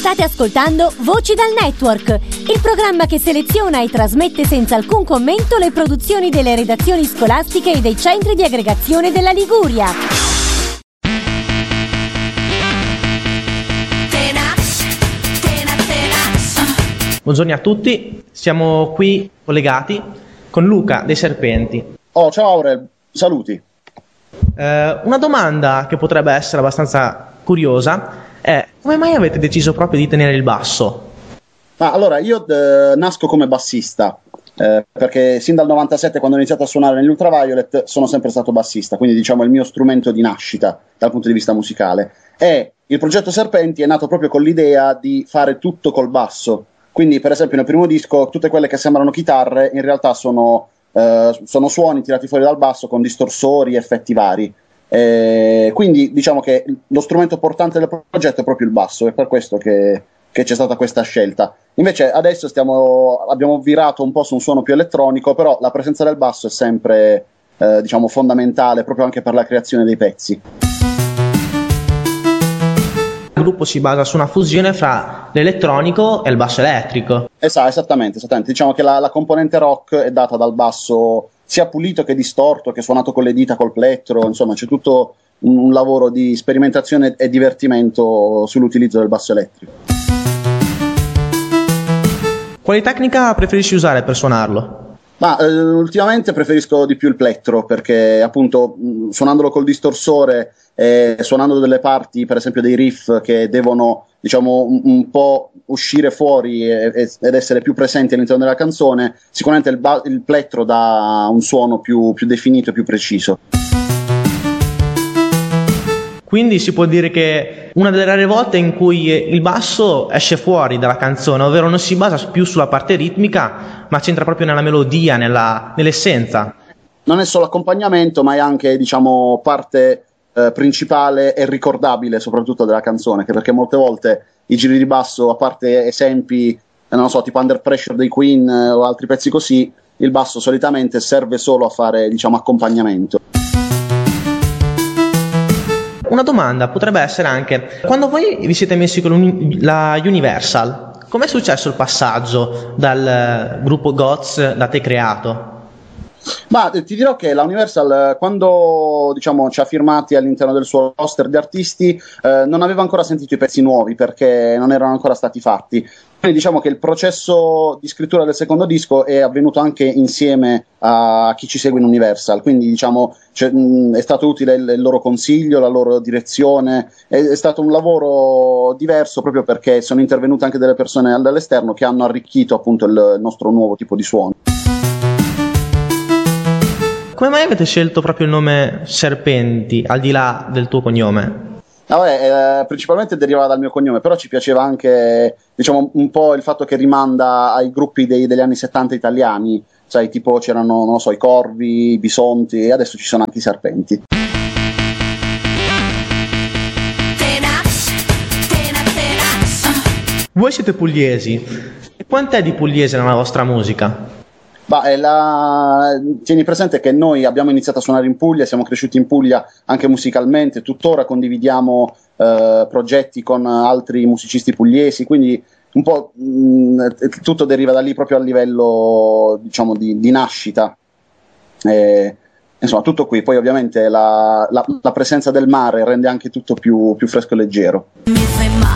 State ascoltando Voci dal Network, il programma che seleziona e trasmette senza alcun commento le produzioni delle redazioni scolastiche e dei centri di aggregazione della Liguria. Buongiorno a tutti, siamo qui collegati con Luca dei Serpenti. Oh, ciao Aurel, saluti. Una domanda che potrebbe essere abbastanza curiosa è: come mai avete deciso proprio di tenere il basso? Allora, io nasco come bassista, perché sin dal 97, quando ho iniziato a suonare negli Ultraviolet, sono sempre stato bassista, quindi diciamo è il mio strumento di nascita dal punto di vista musicale. E il progetto Serpenti è nato proprio con l'idea di fare tutto col basso. Quindi, per esempio, nel primo disco, tutte quelle che sembrano chitarre in realtà sono suoni tirati fuori dal basso con distorsori e effetti vari. Quindi diciamo che lo strumento portante del progetto è proprio il basso, è per questo che c'è stata questa scelta. Invece adesso abbiamo virato un po' su un suono più elettronico, però la presenza del basso è sempre diciamo fondamentale proprio anche per la creazione dei pezzi. Il gruppo si basa su una fusione fra l'elettronico e il basso elettrico. Esattamente. Diciamo che la componente rock è data dal basso sia pulito che distorto, che suonato con le dita, col plettro, insomma c'è tutto un lavoro di sperimentazione e divertimento sull'utilizzo del basso elettrico. Quale tecnica preferisci usare per suonarlo? Ultimamente preferisco di più il plettro, perché appunto suonandolo col distorsore, suonando delle parti, per esempio dei riff che devono diciamo un po' uscire fuori ed essere più presenti all'interno della canzone, sicuramente il plettro dà un suono più definito e più preciso. Quindi si può dire che una delle rare volte in cui il basso esce fuori dalla canzone, ovvero non si basa più sulla parte ritmica, ma c'entra proprio nella melodia, nell'essenza. Non è solo accompagnamento, ma è anche diciamo parte principale e ricordabile soprattutto della canzone, perché molte volte i giri di basso, a parte esempi non so, tipo Under Pressure dei Queen o altri pezzi così, il basso solitamente serve solo a fare diciamo accompagnamento. Una domanda potrebbe essere anche: quando voi vi siete messi con la Universal, com'è successo il passaggio dal gruppo Goz da te creato? Ti dirò che la Universal, quando diciamo ci ha firmati all'interno del suo roster di artisti, non aveva ancora sentito i pezzi nuovi perché non erano ancora stati fatti. Quindi diciamo che il processo di scrittura del secondo disco è avvenuto anche insieme a chi ci segue in Universal, quindi diciamo è stato utile il loro consiglio, la loro direzione, è stato un lavoro diverso proprio perché sono intervenute anche delle persone dall'esterno che hanno arricchito appunto il nostro nuovo tipo di suono. Come mai avete scelto proprio il nome Serpenti, al di là del tuo cognome? Principalmente deriva dal mio cognome, però ci piaceva anche diciamo un po' il fatto che rimanda ai gruppi degli anni 70 italiani, sai, tipo c'erano, non lo so, i corvi, i bisonti, e adesso ci sono anche i serpenti. Voi siete pugliesi, e quant'è di pugliese nella vostra musica? Tieni presente che noi abbiamo iniziato a suonare in Puglia, siamo cresciuti in Puglia anche musicalmente, tuttora condividiamo progetti con altri musicisti pugliesi, quindi un po' tutto deriva da lì proprio a livello diciamo di nascita. Insomma, tutto qui. Poi ovviamente la presenza del mare rende anche tutto più fresco e leggero.